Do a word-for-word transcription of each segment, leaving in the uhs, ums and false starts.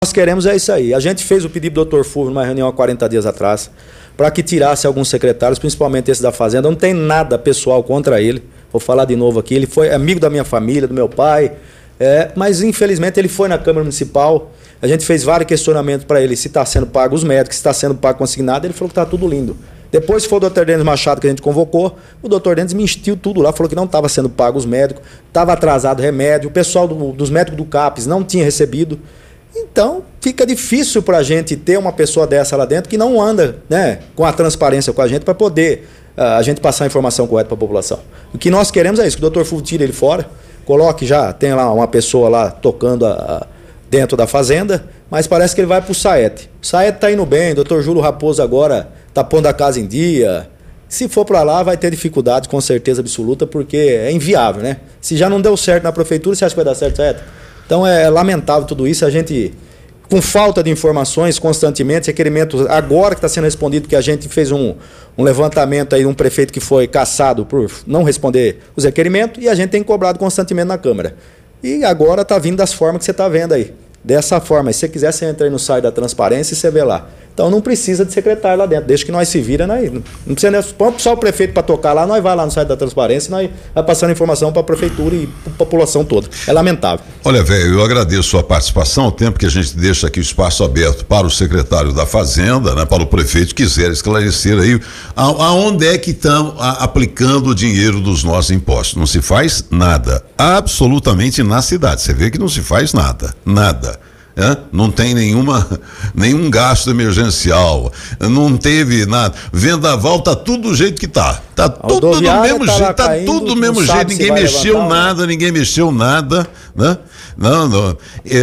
Nós queremos é isso aí. A gente fez o pedido do doutor Fulvio numa reunião há quarenta dias atrás, para que tirasse alguns secretários, principalmente esse da Fazenda. Não tem nada pessoal contra ele. Vou falar de novo aqui. Ele foi amigo da minha família, do meu pai. É, mas, infelizmente, ele foi na Câmara Municipal. A gente fez vários questionamentos para ele se está sendo pago os médicos, se está sendo pago consignado. Ele falou que está tudo lindo. Depois foi o doutor Denis Machado que a gente convocou. O doutor Denis mentiu tudo lá, falou que não estava sendo pago os médicos, estava atrasado o remédio, o pessoal do, dos médicos do CAPES não tinha recebido. Então, fica difícil para a gente ter uma pessoa dessa lá dentro que não anda, né, com a transparência com a gente para poder uh, a gente passar a informação correta para a população. O que nós queremos é isso, que o doutor Fulvio tire ele fora, coloque já, tem lá uma pessoa lá tocando a, a, dentro da Fazenda, mas parece que ele vai para o Saete. O Saete está indo bem, o doutor Júlio Raposo agora está pondo a casa em dia. Se for para lá, vai ter dificuldade, com certeza absoluta, porque é inviável, né? Se já não deu certo na prefeitura, você acha que vai dar certo, Saete? Então é lamentável tudo isso, a gente, com falta de informações constantemente, requerimentos agora que está sendo respondido, que a gente fez um, um levantamento aí de um prefeito que foi cassado por não responder os requerimentos, e a gente tem cobrado constantemente na Câmara. E agora está vindo das formas que você está vendo aí. Dessa forma, se você quiser, você entra aí no site da transparência e você vê lá. Então não precisa de secretário lá dentro, deixa que nós se vira, né? Não precisa põe só o prefeito para tocar lá, nós vai lá no site da transparência e nós vai passando informação para a prefeitura e para a população toda. É lamentável. Olha, velho, eu agradeço a participação, o tempo que a gente deixa aqui o espaço aberto para o secretário da Fazenda, né, para o prefeito quiser esclarecer aí a, aonde é que estão aplicando o dinheiro dos nossos impostos. Não se faz nada, absolutamente na cidade. Você vê que não se faz nada, nada. É? Não tem nenhuma, nenhum gasto emergencial, não teve nada. Vendaval tá tudo do jeito que tá. Tá tudo do mesmo tá jeito, tá caindo, tudo do mesmo jeito, ninguém mexeu levantar, nada, ninguém mexeu nada, né? Não, não. É,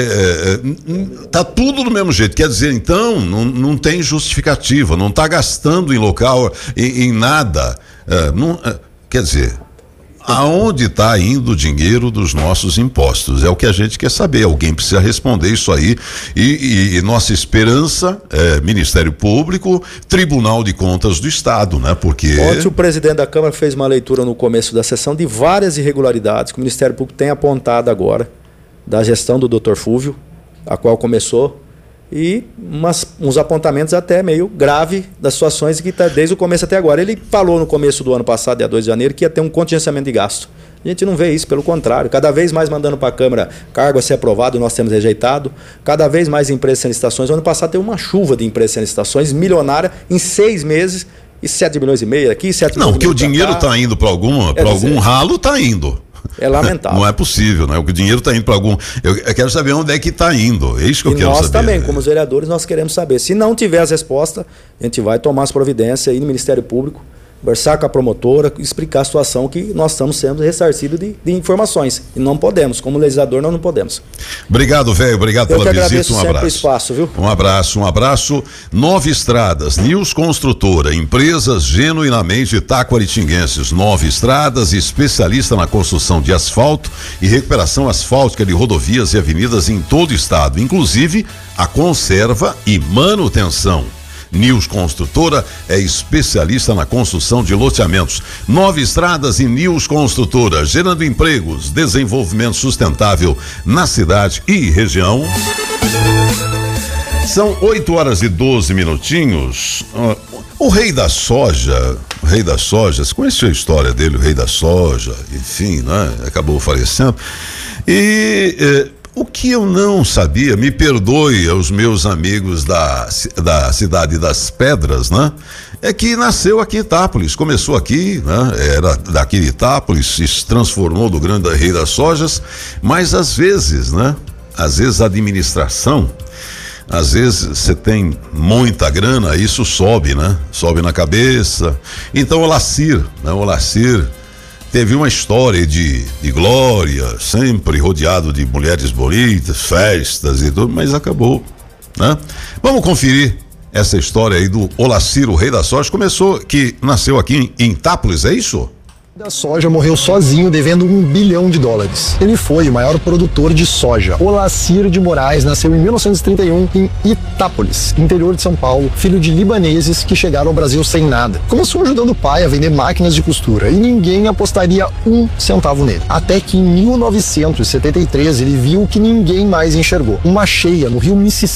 é, tá tudo do mesmo jeito. Quer dizer, então, não, não tem justificativa, não tá gastando em local, em, em nada. É, não, é, quer dizer. Aonde está indo o dinheiro dos nossos impostos? É o que a gente quer saber. Alguém precisa responder isso aí. E, e, e nossa esperança é Ministério Público, Tribunal de Contas do Estado, né? Porque. Ontem o presidente da Câmara fez uma leitura no começo da sessão de várias irregularidades que o Ministério Público tem apontado agora da gestão do doutor Fulvio, a qual começou. E umas, uns apontamentos até meio grave das situações que está desde o começo até agora. Ele falou no começo do ano passado, dia dois de janeiro, que ia ter um contingenciamento de gasto. A gente não vê isso, pelo contrário. Cada vez mais mandando para a Câmara cargo a ser aprovado, nós temos rejeitado. Cada vez mais empresas sem licitações. O ano passado teve uma chuva de empresas sem licitações, milionária, em seis meses, e sete milhões e meio aqui, sete milhões e meio. Não, porque o dinheiro está indo para algum, para algum ralo, está indo. É lamentável. Não é possível, né? O dinheiro está indo para algum. Eu, eu quero saber onde é que está indo. É isso que eu e quero nós saber. Nós também, como os vereadores, nós queremos saber. Se não tiver as respostas, a gente vai tomar as providências aí no Ministério Público, conversar com a promotora, explicar a situação que nós estamos sendo ressarcidos de, de informações. E não podemos, como legislador, nós não podemos. Obrigado, velho. Obrigado eu pela que visita. Um abraço. O espaço, viu? Um abraço, um abraço. Nove Estradas, Nils Construtora, empresas genuinamente taquaritinguenses. Nove Estradas, especialista na construção de asfalto e recuperação asfáltica de rodovias e avenidas em todo o estado, inclusive a conserva e manutenção. Nils Construtora é especialista na construção de loteamentos. Nove Estradas e Nils Construtora, gerando empregos, desenvolvimento sustentável na cidade e região. São oito horas e doze minutinhos. O rei da soja, o rei da soja, você conheceu a história dele, o rei da soja, enfim, né? Acabou falecendo. E eh, o que eu não sabia, me perdoe aos meus amigos da, da cidade das Pedras, né? É que nasceu aqui em Itápolis, começou aqui, né? Era daqui de Itápolis, se transformou do grande rei das sojas, mas às vezes, né? Às vezes a administração, às vezes você tem muita grana, isso sobe, né? Sobe na cabeça. Então o Olacir, né? O Olacir teve uma história de, de glória, sempre rodeado de mulheres bonitas, festas e tudo, mas acabou, né? Vamos conferir essa história aí do Olacir, o rei da soja. Começou, que nasceu aqui em, em Itápolis, é isso? Da soja morreu sozinho devendo um bilhão de dólares. Ele foi o maior produtor de soja. Olacir de Moraes nasceu em mil novecentos e trinta e um em Itápolis, interior de São Paulo, filho de libaneses que chegaram ao Brasil sem nada. Começou ajudando o pai a vender máquinas de costura e ninguém apostaria um centavo nele. Até que em mil novecentos e setenta e três ele viu o que ninguém mais enxergou: uma cheia no rio Mississippi